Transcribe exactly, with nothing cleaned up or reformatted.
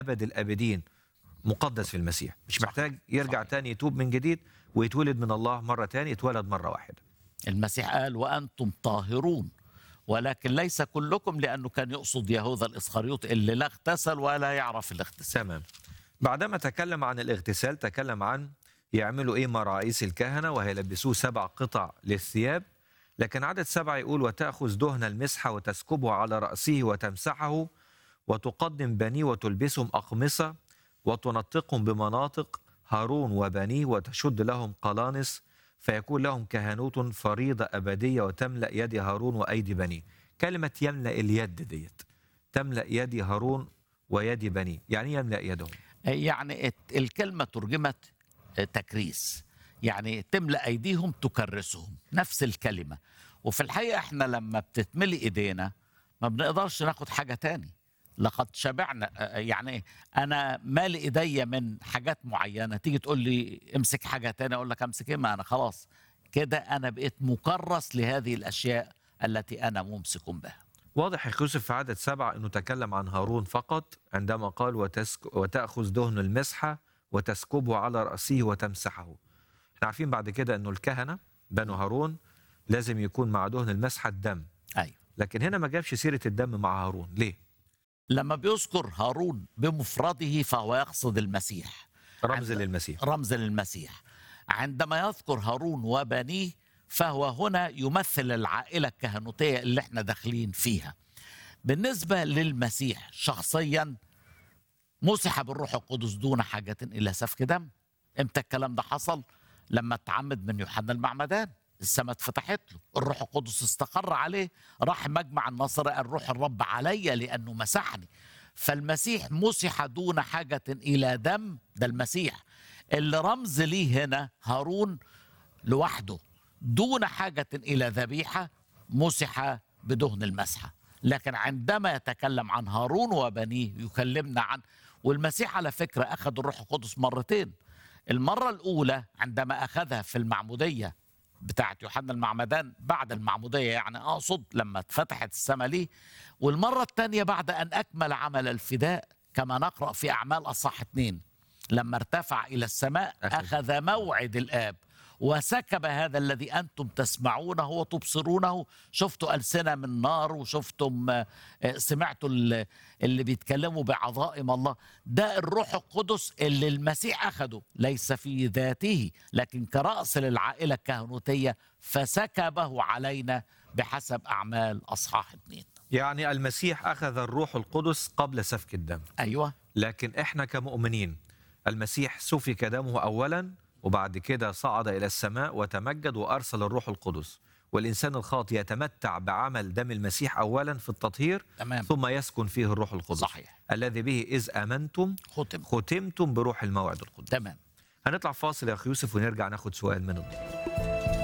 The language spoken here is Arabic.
أبد الآبدين مقدس في المسيح، مش محتاج يرجع تاني يتوب من جديد ويتولد من الله مرة تاني، يتولد مرة واحدة. المسيح قال وأنتم طاهرون، ولكن ليس كلكم، لأنه كان يقصد يهوذا الإسخريوطي اللي لا اغتسل ولا يعرف الاغتسال. تمام. بعدما تكلم عن الاغتسال تكلم عن يعملوا ايه مع رئيس الكهنة، وهيلبسوه سبع قطع للثياب. لكن عدد سبعة يقول وتأخذ دهن المسحة وتسكبه على رأسه وتمسحه، وتقدم بنيه وتلبسهم أقمصة وتنطقهم بمناطق هارون وبنيه، وتشد لهم قلانس، فيكون لهم كهنوت فريضة أبدية، وتملأ يد هارون وأيدي بنيه. كلمة يملأ اليد ديت، تملأ يد هارون ويد بنيه، يعني يملأ يدهم. يعني الكلمة ترجمت تكريس، يعني تملأ أيديهم تكرسهم، نفس الكلمة. وفي الحقيقة احنا لما بتتملي إيدينا ما بنقدرش ناخد حاجة تاني، لقد شبعنا. يعني أنا مالي إيديا من حاجات معينة، تيجي تقول لي امسك حاجة تانية، أقول لك امسك إيه؟ ما أنا خلاص كده أنا بقيت مكرس لهذه الأشياء التي أنا ممسك بها. واضح يا يوسف في عدد سبعة أنه تكلم عن هارون فقط عندما قال وتسك وتأخذ دهن المسحة وتسكبه على رأسه وتمسحه. احنا عارفين بعد كده أنه الكهنة بنو هارون لازم يكون مع دهن المسحة الدم. أيوة. لكن هنا ما جابش سيرة الدم مع هارون، ليه؟ لما بيذكر هارون بمفرده فهو يقصد المسيح، رمز عند... للمسيح. رمز للمسيح. عندما يذكر هارون وبنيه فهو هنا يمثل العائلة الكهنوتية اللي احنا داخلين فيها. بالنسبة للمسيح شخصيا مسح بالروح القدس دون حاجة إلى سفك دم. امتى الكلام ده حصل؟ لما اتعمد من يوحنا المعمدان، السماء اتفتحت له، الروح القدس استقر عليه، راح مجمع النصر قال روح الرب علي لأنه مسحني. فالمسيح مسح دون حاجة إلى دم، ده المسيح. اللي رمز ليه هنا هارون لوحده دون حاجة إلى ذبيحة، مسح بدهن المسحة. لكن عندما يتكلم عن هارون وبنيه يكلمنا عن، والمسيح على فكرة أخذ الروح القدس مرتين. المرة الأولى عندما أخذها في المعمودية بتاعت يوحنا المعمدان، بعد المعمودية يعني أقصد لما اتفتحت السماء ليه، والمرة الثانية بعد أن أكمل عمل الفداء كما نقرأ في أعمال أصحاح اثنين، لما ارتفع إلى السماء أخذ موعد الآب وسكب هذا الذي أنتم تسمعونه وتبصرونه. شفتوا ألسنة من نار، وشفتم سمعتوا اللي بيتكلموا بعظائم الله. ده الروح القدس اللي المسيح أخده، ليس في ذاته لكن كرأس للعائلة الكهنوتية، فسكبه علينا بحسب أعمال أصحاح اثنين. يعني المسيح أخذ الروح القدس قبل سفك الدم. أيوة. لكن إحنا كمؤمنين المسيح سفك دمه أولا، وبعد كده صعد إلى السماء وتمجد وأرسل الروح القدس، والإنسان الخاطئ يتمتع بعمل دم المسيح أولا في التطهير. تمام. ثم يسكن فيه الروح القدس. صحيح. الذي به إذ آمنتم ختم. ختمتم بروح الموعد القدس. تمام. هنطلع فاصل يا أخي يوسف ونرجع ناخد سؤال من الضيوف.